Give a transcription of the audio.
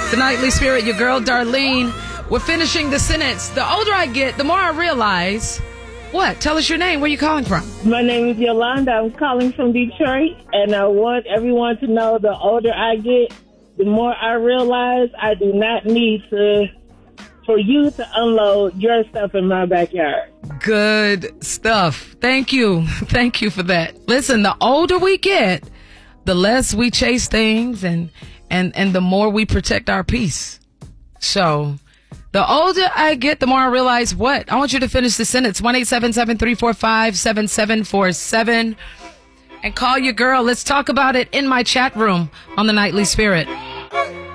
The Nightly Spirit, your girl Darlene. We're finishing the sentence. The older I get, the more I realize. What? Tell us your name. Where are you calling from? My name is Yolanda. I'm calling from Detroit, and I want everyone to know the older I get, the more I realize I do not need for you to unload your stuff in my backyard. Good stuff. Thank you. Thank you for that. Listen, the older we get, the less we chase things and the more we protect our peace. So the older I get, the more I realize what? I want you to finish the sentence. 1-877-345-7747 and call your girl. Let's talk about it in my chat room on the Nightly Spirit.